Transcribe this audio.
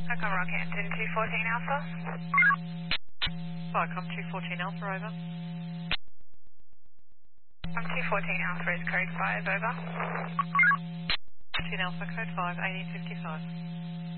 Welcome Rockhampton 214 Alpha. Welcome 214 Alpha, over. 214 Alpha is code 5, over. 214 Alpha, code 5, 1855.